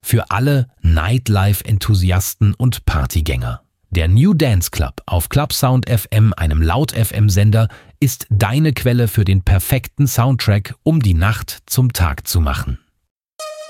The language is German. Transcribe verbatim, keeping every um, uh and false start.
Für alle Nightlife-Enthusiasten und Partygänger. Der New Dance Club auf Clubsound F M, einem Laut-F M-Sender, ist deine Quelle für den perfekten Soundtrack, um die Nacht zum Tag zu machen.